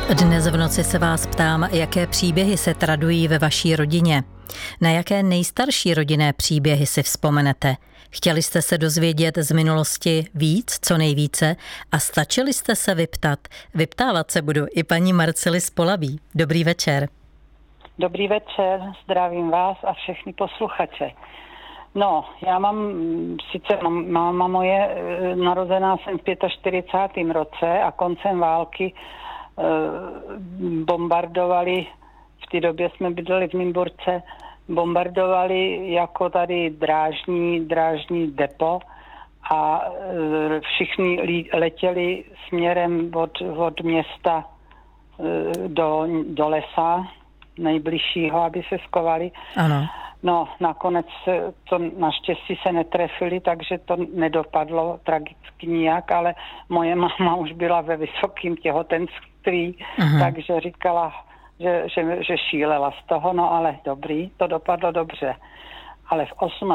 Dnes v noci se vás ptám, jaké příběhy se tradují ve vaší rodině. Na jaké nejstarší rodinné příběhy si vzpomenete? Chtěli jste se dozvědět z minulosti víc, co nejvíce, a stačili jste se vyptat? Vyptávat se budu i paní Marcely z Polabí. Dobrý večer. Dobrý večer, zdravím vás a všechny posluchače. No, já máma moje narozená jsem v 45. roce a koncem války bombardovali, v té době jsme bydleli v Nymburce, bombardovali jako tady drážní depo a všichni letěli směrem od města do lesa nejbližšího, aby se skovali. Ano. No, nakonec to naštěstí se netrefili, takže to nedopadlo tragicky nijak, ale moje máma už byla ve vysokém těhotenství, takže říkala, že šílela z toho, no ale dobrý, to dopadlo dobře. Ale v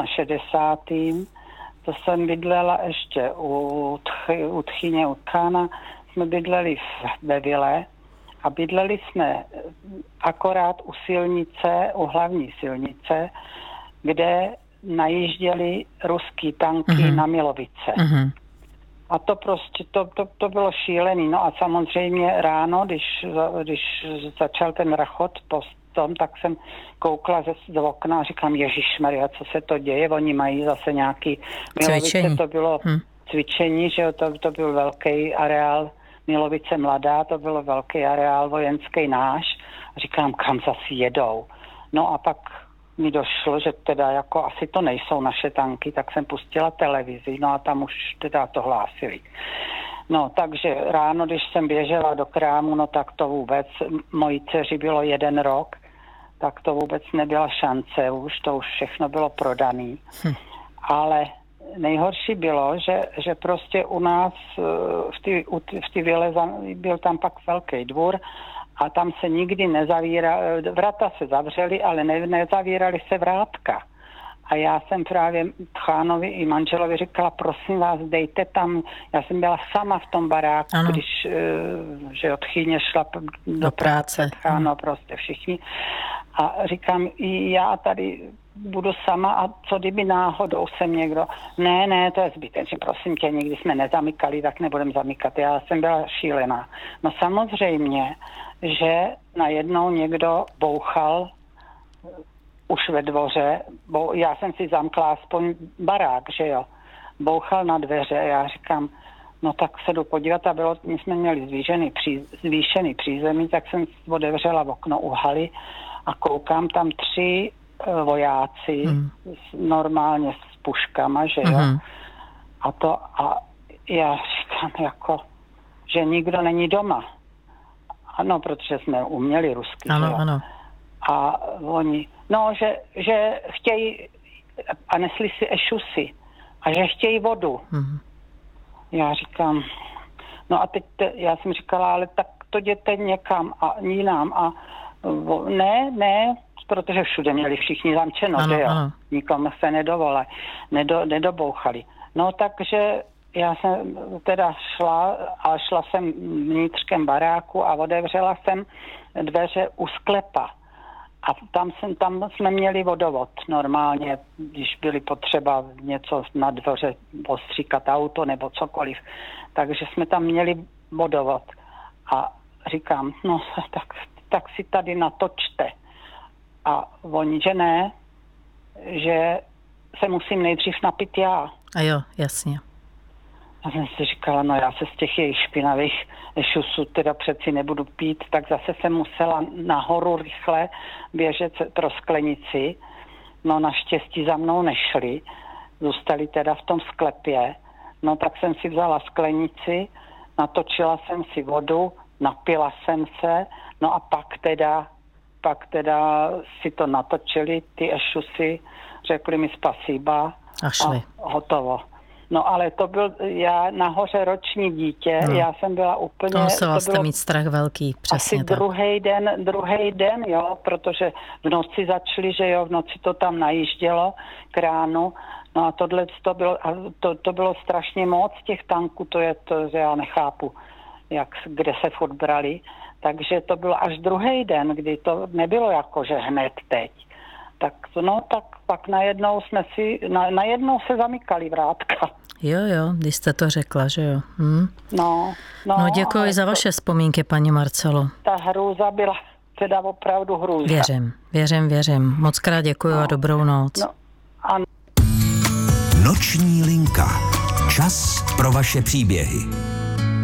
68. to jsem bydlela ještě u Tchyně, u Tchána, jsme bydleli ve vile a bydleli jsme akorát u hlavní silnice, kde najížděli ruský tanky na Milovice. A to prostě, to bylo šílený. No a samozřejmě ráno, když začal ten rachot postom, tak jsem koukla z okna a říkám, ježišmarja, co se to děje? Oni mají zase nějaký Milovice, to bylo cvičení, že jo, to byl velký areál Milovice Mladá, to byl velký areál vojenský náš. Říkám, kam zase jedou? No a pak mi došlo, že teda jako asi to nejsou naše tanky, tak jsem pustila televizi, no a tam už teda to hlásili. No, takže ráno, když jsem běžela do krámu, no tak to vůbec, mojí dceři bylo 1 rok, tak to vůbec nebyla šance, to už všechno bylo prodaný. Ale nejhorší bylo, že prostě u nás v té vile byl tam pak velký dvůr a tam se nikdy vrata se zavřely, ale nezavíraly se vrátka. A já jsem právě Tchánovi i manželovi říkala, prosím vás, dejte tam, já jsem byla sama v tom baráku, když že od Tchyně šla do práce, Tcháno, prostě všichni. A říkám, já tady budu sama a co kdyby náhodou sem někdo, ne, to je zbytečně, prosím tě, nikdy jsme nezamykali, tak nebudem zamykat, já jsem byla šílená. No samozřejmě, že najednou někdo bouchal už ve dvoře, já jsem si zamkla aspoň barák, že jo, bouchal na dveře, já říkám, no tak se jdu podívat a my jsme měli zvýšený přízemí, tak jsem otevřela okno u haly a koukám tam 3 vojáci normálně s puškama, že jo. A já říkám jako, že nikdo není doma. Ano, protože jsme uměli rusky. Ano. A oni, no, že chtějí, a nesli si ešusy, a že chtějí vodu. Já říkám, no a teď já jsem říkala, ale tak to jděte někam a jinam a ne, protože všude měli všichni zamčeno, že jo. Nikomu se nedobouchali. No takže já jsem teda šla jsem vnitřkem baráku a otevřela jsem dveře u sklepa. A tam jsme měli vodovod normálně, když byli potřeba něco na dvoře ostříkat auto nebo cokoliv. Takže jsme tam měli vodovod. A říkám, no tak si tady natočte. A oni, že ne, že se musím nejdřív napít já. A jo, jasně. A jsem si říkala, no já se z těch jejich špinavých šusů teda přeci nebudu pít, tak zase jsem musela nahoru rychle běžet pro sklenici. No naštěstí za mnou nešli, zůstali teda v tom sklepě. No tak jsem si vzala sklenici, natočila jsem si vodu, napila jsem se, no a pak teda si to natočili, ty ešusy, řekli mi spasíba a hotovo. No ale to byl já nahoře roční dítě, já jsem byla úplně... To musela jste mít strach velký, přesně asi tak. druhý den, jo, protože v noci začali, že jo, v noci to tam najíždělo k ránu, no a to bylo strašně moc těch tanků, to já nechápu. kde se furt brali. Takže to byl až druhý den, kdy to nebylo jako, že hned teď. Tak pak najednou se zamykali vrátka. Jo, když jste to řekla, že jo. No, děkuji za vaše vzpomínky, paní Marcelo. Ta hrůza byla teda opravdu hrůza. Věřím. Mockrát děkuji a dobrou noc. Ano. Noční linka. Čas pro vaše příběhy.